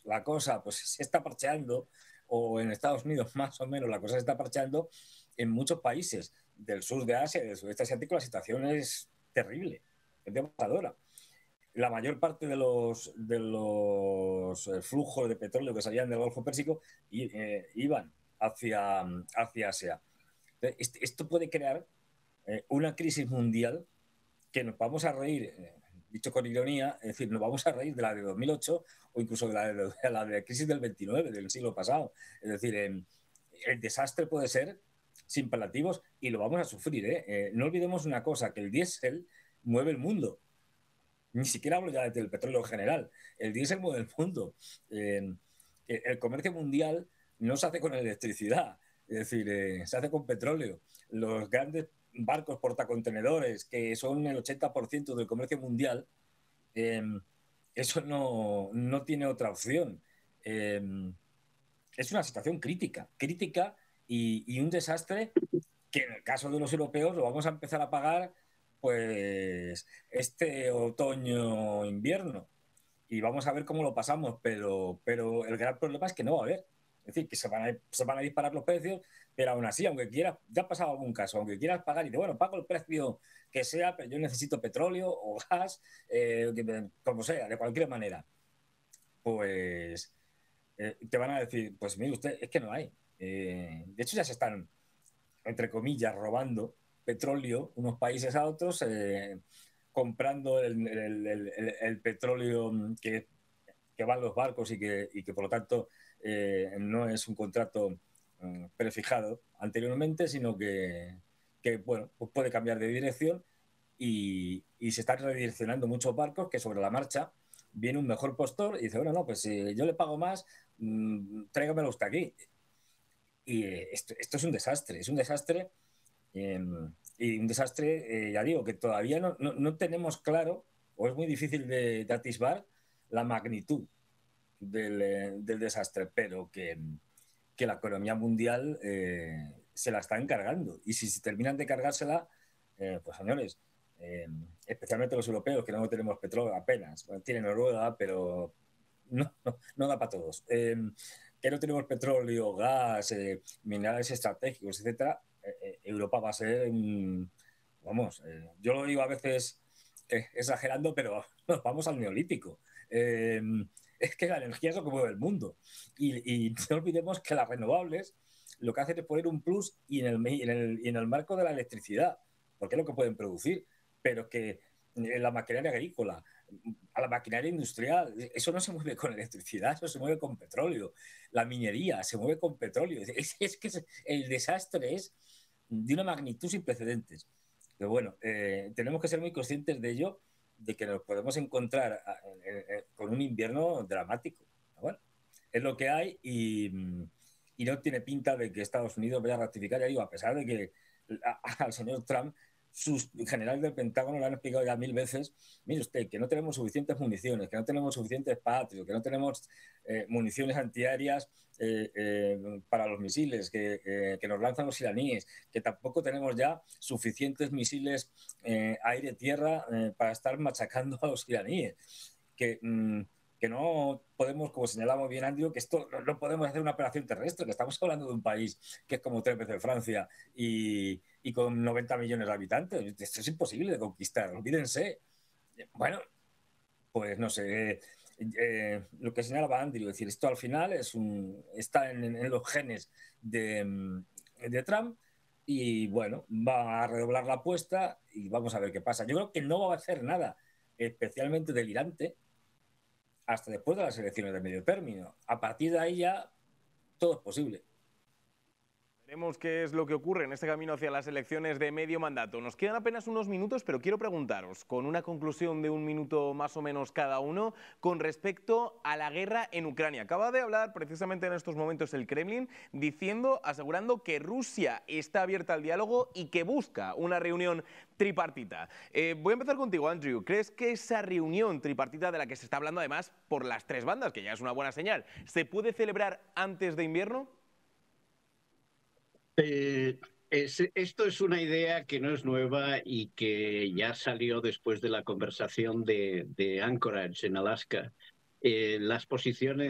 la cosa pues se está parcheando, o en Estados Unidos más o menos la cosa se está parcheando, en muchos países del sur de Asia y del sudeste asiático la situación es terrible, es devastadora. La mayor parte de los flujos de petróleo que salían del Golfo Pérsico iban hacia Asia. Entonces, esto puede crear una crisis mundial que nos vamos a reír, dicho con ironía, es decir, nos vamos a reír de la de 2008 o incluso de la crisis del 29, del siglo pasado. Es decir, el desastre puede ser sin paliativos y lo vamos a sufrir. No olvidemos una cosa, que el diésel mueve el mundo. Ni siquiera hablo ya del petróleo en general. El diésel mueve el mundo. El comercio mundial no se hace con electricidad, es decir, se hace con petróleo. Los grandes barcos portacontenedores, que son el 80% del comercio mundial, eh, eso no tiene otra opción. Eh, es una situación crítica y un desastre que en el caso de los europeos lo vamos a empezar a pagar pues este otoño-invierno y vamos a ver cómo lo pasamos, pero el gran problema es que no va a haber. Es decir, que se van a disparar los precios, pero aún así, aunque quieras, ya ha pasado algún caso, aunque quieras pagar y de bueno, pago el precio que sea, pero yo necesito petróleo o gas, como sea, de cualquier manera, pues te van a decir, pues mire usted, es que no hay. De hecho, ya se están, entre comillas, robando petróleo unos países a otros, comprando el petróleo que van los barcos y que por lo tanto no es un contrato prefijado anteriormente, sino que bueno, pues puede cambiar de dirección y se están redireccionando muchos barcos que sobre la marcha viene un mejor postor y dice, bueno, no, pues si yo le pago más, tráigamelo usted aquí. Y esto es un desastre eh, y un desastre, ya digo, que todavía no tenemos claro, o es muy difícil de atisbar, la magnitud del desastre, pero que la economía mundial se la está encargando. Y si terminan de cargársela, pues señores, especialmente los europeos, que no tenemos petróleo apenas, bueno, tiene Noruega, pero no da para todos. Que no tenemos petróleo, gas, minerales estratégicos, etcétera, Europa va a ser, vamos, yo lo digo a veces exagerando, pero nos vamos al neolítico. Es que la energía es lo que mueve el mundo. Y no olvidemos que las renovables lo que hacen es poner un plus y en el marco de la electricidad, porque es lo que pueden producir, pero que la maquinaria agrícola, a la maquinaria industrial, eso no se mueve con electricidad, eso se mueve con petróleo. La minería se mueve con petróleo. Es que el desastre es de una magnitud sin precedentes. Pero bueno, tenemos que ser muy conscientes de ello, de que nos podemos encontrar con un invierno dramático. Bueno, es lo que hay y no tiene pinta de que Estados Unidos vaya a ratificar, ya digo, a pesar de que al señor Trump sus generales del Pentágono le han explicado ya 1000 veces, mire usted, que no tenemos suficientes municiones, que no tenemos suficientes Patriot, que no tenemos municiones antiaéreas para los misiles que nos lanzan los iraníes, que tampoco tenemos ya suficientes misiles aire-tierra para estar machacando a los iraníes, que no podemos, como señalamos bien Andrew, que esto no podemos hacer una operación terrestre, que estamos hablando de un país que es como 3 veces Francia y con 90 millones de habitantes. Esto es imposible de conquistar, olvídense. Bueno, pues no sé, lo que señalaba Andrew, es decir, esto al final está en los genes de Trump y bueno, va a redoblar la apuesta y vamos a ver qué pasa. Yo creo que no va a hacer nada especialmente delirante hasta después de las elecciones de medio término. A partir de ahí ya todo es posible. Veremos qué es lo que ocurre en este camino hacia las elecciones de medio mandato. Nos quedan apenas unos minutos, pero quiero preguntaros, con una conclusión de un minuto más o menos cada uno, con respecto a la guerra en Ucrania. Acaba de hablar precisamente en estos momentos el Kremlin, asegurando que Rusia está abierta al diálogo y que busca una reunión tripartita. Voy a empezar contigo, Andrew. ¿Crees que esa reunión tripartita de la que se está hablando además por las tres bandas, que ya es una buena señal, se puede celebrar antes de invierno? Esto es una idea que no es nueva y que ya salió después de la conversación de Anchorage en Alaska. Las posiciones